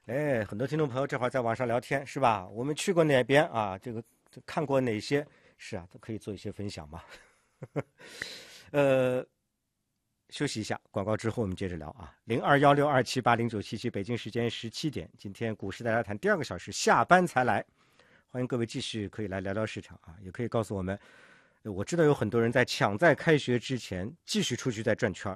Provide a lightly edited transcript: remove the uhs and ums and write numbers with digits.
哎，很多听众朋友这会儿在网上聊天是吧？我们去过哪边啊？看过哪些？是啊，都可以做一些分享嘛。呃，休息一下，广告之后我们接着聊啊。021627809777，北京时间17点，今天股市大家谈第二个小时，下班才来，欢迎各位继续可以来聊聊市场啊，也可以告诉我们。我知道有很多人在抢在开学之前继续出去在转圈